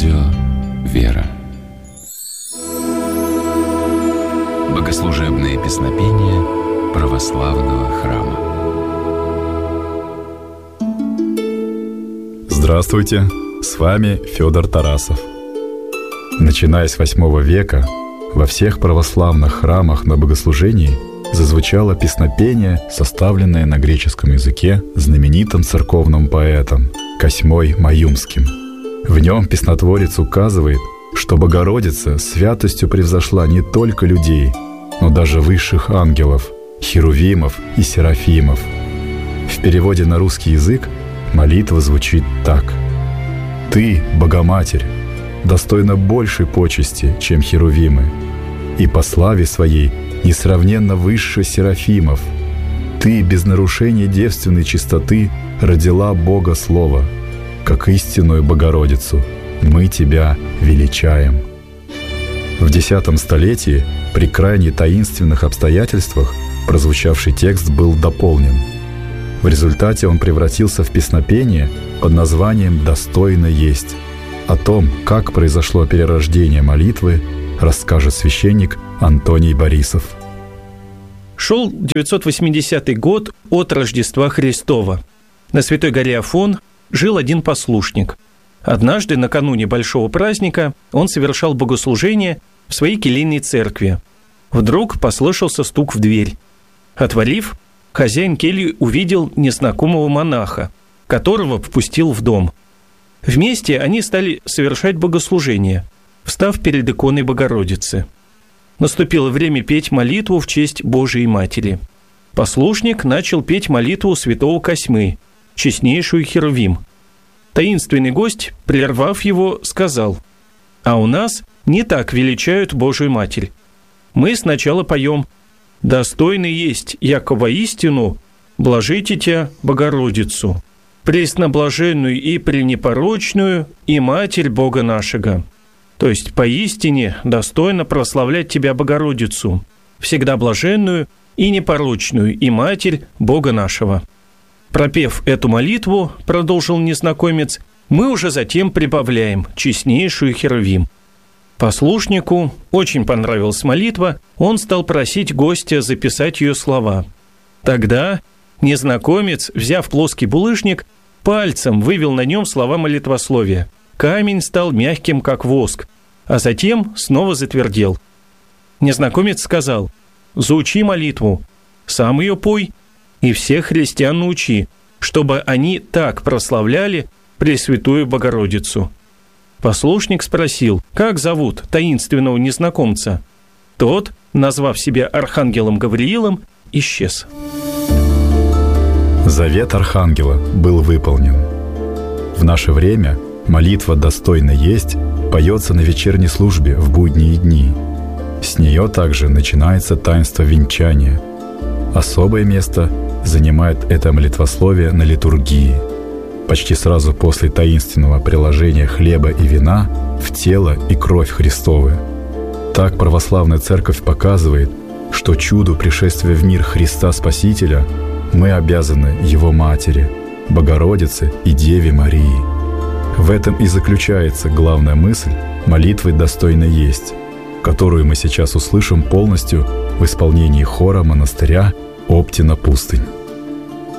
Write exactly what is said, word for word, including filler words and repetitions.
Радио «Вера». Богослужебные песнопения православного храма. Здравствуйте, с вами Федор Тарасов. Начиная с восьмого века, во всех православных храмах на богослужении зазвучало песнопение, составленное на греческом языке знаменитым церковным поэтом Косьмой Маюмским. В нем песнотворец указывает, что Богородица святостью превзошла не только людей, но даже высших ангелов, херувимов и серафимов. В переводе на русский язык молитва звучит так: «Ты, Богоматерь, достойна большей почести, чем херувимы, и по славе своей несравненно выше серафимов. Ты без нарушения девственной чистоты родила Бога Слова. Как истинную Богородицу мы Тебя величаем». В десятом столетии при крайне таинственных обстоятельствах прозвучавший текст был дополнен. В результате он превратился в песнопение под названием «Достойно есть». О том, как произошло перерождение молитвы, расскажет священник Антоний Борисов. Шел девятьсот восьмидесятый год от Рождества Христова. На Святой горе Афон жил один послушник. Однажды, накануне большого праздника, он совершал богослужение в своей келейной церкви. Вдруг послышался стук в дверь. Отворив, хозяин кельи увидел незнакомого монаха, которого впустил в дом. Вместе они стали совершать богослужение, встав перед иконой Богородицы. Наступило время петь молитву в честь Божией Матери. Послушник начал петь молитву святого Косьмы, честнейшую Херувим. Таинственный гость, прервав его, сказал: «А у нас не так величают Божию Матерь. Мы сначала поем: «Достойны есть, яко воистину, блажите Тя, Богородицу, пресноблаженную и пренепорочную, и Матерь Бога нашего». То есть поистине достойно прославлять Тебя, Богородицу, всегда блаженную и непорочную, и Матерь Бога нашего. Пропев эту молитву, продолжил незнакомец, мы уже затем прибавляем честнейшую Херувим. Послушнику очень понравилась молитва, он стал просить гостя записать ее слова. Тогда незнакомец, взяв плоский булыжник, пальцем вывел на нем слова молитвословия. Камень стал мягким, как воск, а затем снова затвердел. Незнакомец сказал: «Заучи молитву, сам ее пой, и всех христиан научи, чтобы они так прославляли Пресвятую Богородицу». Послушник спросил, как зовут таинственного незнакомца. Тот, назвав себя архангелом Гавриилом, исчез. Завет архангела был выполнен. В наше время молитва «Достойно есть» поется на вечерней службе в будние дни. С нее также начинается таинство венчания. Особое место занимает это молитвословие на литургии, почти сразу после таинственного приложения хлеба и вина в тело и кровь Христовы. Так православная церковь показывает, что чуду пришествия в мир Христа Спасителя мы обязаны Его Матери, Богородице и Деве Марии. В этом и заключается главная мысль молитвы «Достойно есть», которую мы сейчас услышим полностью в исполнении хора монастыря Оптина Пустынь.